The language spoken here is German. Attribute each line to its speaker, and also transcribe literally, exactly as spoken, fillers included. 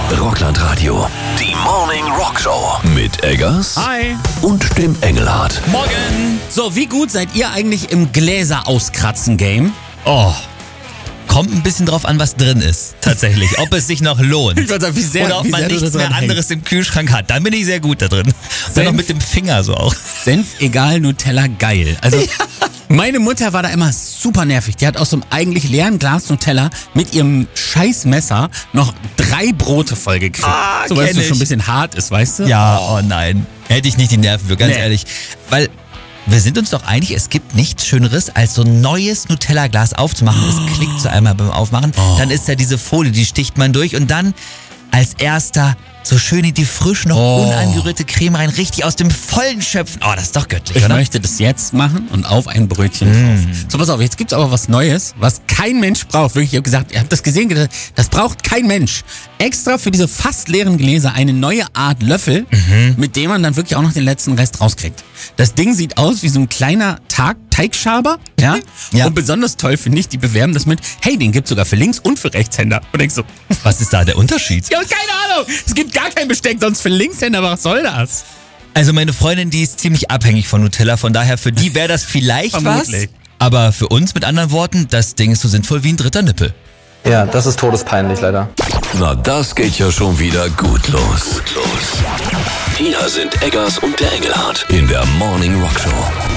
Speaker 1: Rockland Radio. Die Morning Rock Show. Mit Eggers.
Speaker 2: Hi.
Speaker 1: Und dem Engelhardt.
Speaker 2: Morgen. So, wie gut seid ihr eigentlich im Gläser auskratzen Game?
Speaker 3: Oh, kommt ein bisschen drauf an, was drin ist, tatsächlich. Ob es sich noch lohnt.
Speaker 2: Ich würde sagen, wie sehr,
Speaker 3: Oder ob
Speaker 2: wie
Speaker 3: man
Speaker 2: sehr
Speaker 3: nichts mehr anderes im Kühlschrank hat. Dann bin ich sehr gut da drin. Dann noch mit dem Finger so auch.
Speaker 2: Senf egal, Nutella geil. Also, ja. Meine Mutter war da immer super nervig. Die hat aus so einem eigentlich leeren Glas Nutella mit ihrem Scheißmesser noch drei Brote vollgekriegt.
Speaker 3: Ah,
Speaker 2: so, weil es
Speaker 3: kenn
Speaker 2: so schon
Speaker 3: ich.
Speaker 2: ein bisschen hart ist, weißt du?
Speaker 3: Ja, oh nein. Hätte ich nicht die Nerven für, ganz
Speaker 2: Nee.
Speaker 3: ehrlich. Weil wir sind uns doch einig, es gibt nichts Schöneres, als so ein neues Nutella-Glas aufzumachen. Es klickt so einmal beim Aufmachen.
Speaker 2: Oh.
Speaker 3: Dann ist da diese Folie, die sticht man durch. Und dann als erster so schön in die frisch noch
Speaker 2: Oh.
Speaker 3: unangerührte Creme rein. Richtig aus dem Vollen schöpfen. Oh, das ist doch göttlich,
Speaker 2: Ich
Speaker 3: oder?
Speaker 2: möchte das jetzt machen und auf ein Brötchen drauf. So, pass auf, jetzt gibt's aber was Neues, was kein Mensch braucht. Wirklich, ich habe gesagt, ihr habt das gesehen, gedacht, das braucht kein Mensch. Extra für diese fast leeren Gläser eine neue Art Löffel, mit dem man dann wirklich auch noch den letzten Rest rauskriegt. Das Ding sieht aus wie so ein kleiner Tag Teigschaber, ja?
Speaker 3: Ja.
Speaker 2: Und besonders toll finde ich, die bewerben das mit, hey, den gibt's sogar für Links- und für Rechtshänder. Und denkst so,
Speaker 3: Was ist da der Unterschied?
Speaker 2: ja, keine Ahnung, es gibt gar kein Besteck sonst für Linkshänder, was soll das?
Speaker 3: Also meine Freundin, die ist ziemlich abhängig von Nutella, von daher für die wäre das vielleicht was.
Speaker 2: Vermutlich.
Speaker 3: Aber für uns, mit anderen Worten, das Ding ist so sinnvoll wie ein dritter Nippel.
Speaker 4: Ja, das ist todespeinlich leider.
Speaker 1: Na, das geht ja schon wieder gut los. Gut los. Hier sind Eggers und der Engelhardt in der Morning Rock Show.